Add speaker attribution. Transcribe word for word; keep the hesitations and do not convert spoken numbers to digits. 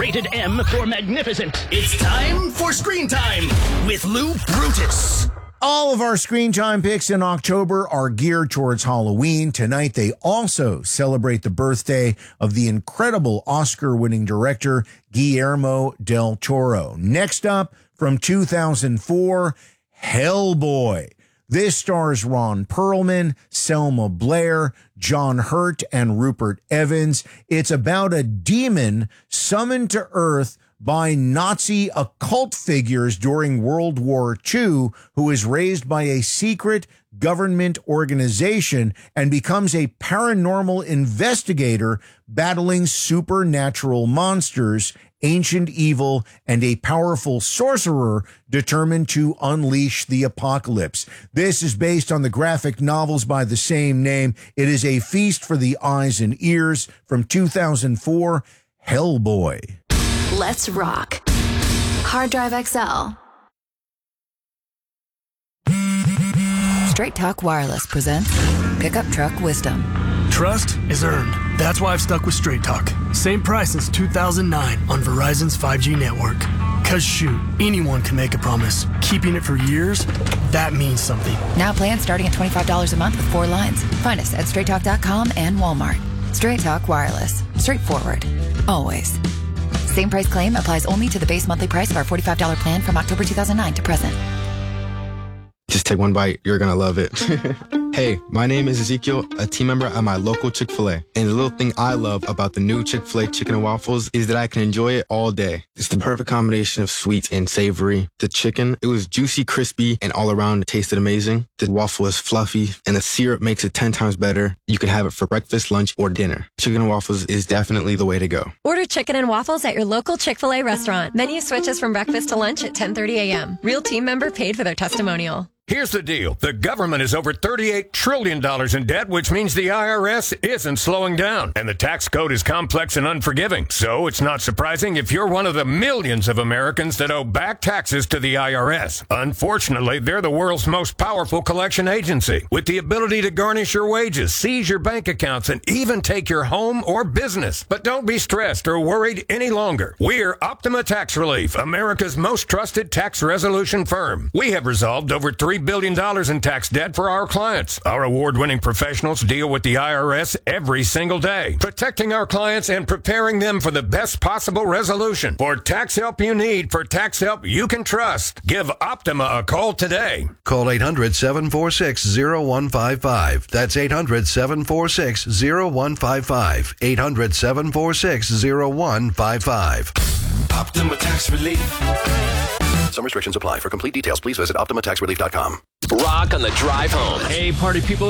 Speaker 1: Rated M for magnificent.
Speaker 2: It's time for Screen Time with Lou Brutus.
Speaker 3: All of our Screen Time picks in October are geared towards Halloween. Tonight, they also celebrate the birthday of the incredible Oscar-winning director Guillermo del Toro. Next up, from two thousand four, Hellboy. This stars Ron Perlman, Selma Blair, John Hurt, and Rupert Evans. It's about a demon summoned to Earth by Nazi occult figures during World War Two, who is raised by a secret government organization and becomes a paranormal investigator battling supernatural monsters, ancient evil, and a powerful sorcerer determined to unleash the apocalypse. This is based on the graphic novels by the same name. It is a feast for the eyes and ears. From two thousand four, Hellboy.
Speaker 4: Let's rock. Hard Drive X L.
Speaker 5: Straight Talk Wireless presents Pickup Truck Wisdom.
Speaker 6: Trust is earned. That's why I've stuck with Straight Talk. Same price since two thousand nine on Verizon's five G network. Cause shoot, anyone can make a promise. Keeping it for years, that means something.
Speaker 5: Now plans starting at twenty-five dollars a month with four lines. Find us at straight talk dot com and Walmart. Straight Talk Wireless. Straightforward. Always. Same price claim applies only to the base monthly price of our forty-five dollars plan from October two thousand nine to present.
Speaker 7: Just take one bite. You're going to love it. Hey, my name is Ezekiel, a team member at my local Chick-fil-A. And the little thing I love about the new Chick-fil-A chicken and waffles is that I can enjoy it all day. It's the perfect combination of sweet and savory. The chicken, it was juicy, crispy, and all around it tasted amazing. The waffle is fluffy, and the syrup makes it ten times better. You can have it for breakfast, lunch, or dinner. Chicken and waffles is definitely the way to go.
Speaker 8: Order chicken and waffles at your local Chick-fil-A restaurant. Menu switches from breakfast to lunch at ten thirty a.m. Real team member paid for their testimonial.
Speaker 9: Here's the deal. The government is over thirty-eight trillion dollars in debt, which means the I R S isn't slowing down. And the tax code is complex and unforgiving. So it's not surprising if you're one of the millions of Americans that owe back taxes to the I R S. Unfortunately, they're the world's most powerful collection agency, with the ability to garnish your wages, seize your bank accounts, and even take your home or business. But don't be stressed or worried any longer. We're Optima Tax Relief, America's most trusted tax resolution firm. We have resolved over three billion dollars in tax debt for our clients. Our award-winning professionals deal with the I R S every single day, protecting our clients and preparing them for the best possible resolution. For tax help you need, for tax help you can trust, give Optima a call today.
Speaker 10: Call eight hundred, seven four six, zero one five five. That's eight hundred, seven four six, zero one five five. eight hundred, seven four six, zero one five five.
Speaker 2: Optima Tax Relief.
Speaker 11: Some restrictions apply. For complete details, please visit optima tax relief dot com.
Speaker 1: Rock on the drive home.
Speaker 12: Hey, party people.